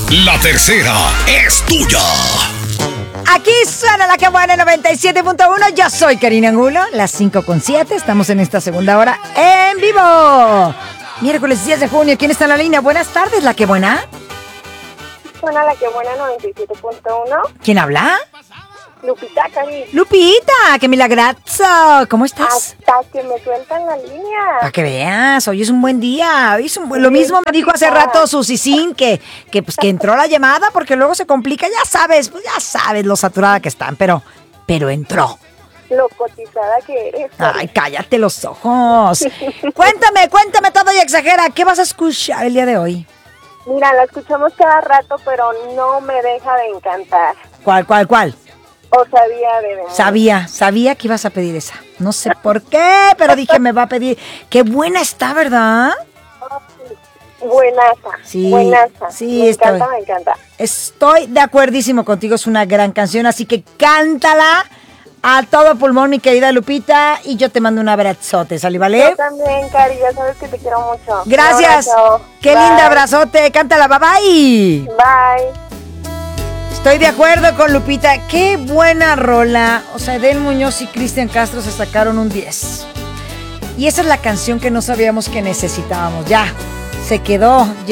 La tercera es tuya. Aquí suena La Que Buena 97.1. Yo soy Karina Angulo, las 5:07. Estamos en esta segunda hora en vivo. Miércoles 10 de junio. ¿Quién está en la línea? Buenas tardes, La Que Buena. Suena La Que Buena 97.1. ¿Quién habla? Lupita, Cari. Lupita, qué milagrazo. ¿Cómo estás? Hasta que me sueltan la línea. Para que veas, hoy es un buen día. Hoy es lo mismo me dijo hace rato Susi Sin, que entró la llamada porque luego se complica. Ya sabes lo saturada que están, pero entró. Lo cotizada que eres. Ay, cállate los ojos. Cuéntame todo y exagera. ¿Qué vas a escuchar el día de hoy? Mira, la escuchamos cada rato, pero no me deja de encantar. ¿Cuál? O sabía de verdad. Sabía que ibas a pedir esa. No sé por qué, pero dije, me va a pedir. Qué buena está, ¿verdad? Buenaza. Sí, buenaza. Sí, me encanta. Estoy de acuerdísimo contigo, es una gran canción, así que cántala a todo pulmón, mi querida Lupita, y yo te mando un abrazote, ¿sale, vale? Yo también, Cari, ya sabes que te quiero mucho. Gracias. Qué lindo abrazote, cántala, bye bye. Bye. Estoy de acuerdo con Lupita, qué buena rola. O sea, Edel Muñoz y Cristian Castro se sacaron un 10. Y esa es la canción que no sabíamos que necesitábamos. Ya, se quedó.